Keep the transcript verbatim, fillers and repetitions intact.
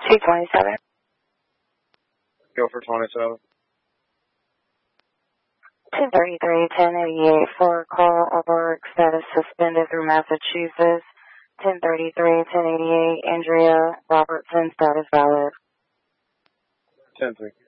two twenty-seven. Go for twenty-seven. ten thirty-three, ten eighty-eight for call alert status suspended through Massachusetts. ten thirty-three, ten eighty-eight, Andrea Robertson, status valid. ten three.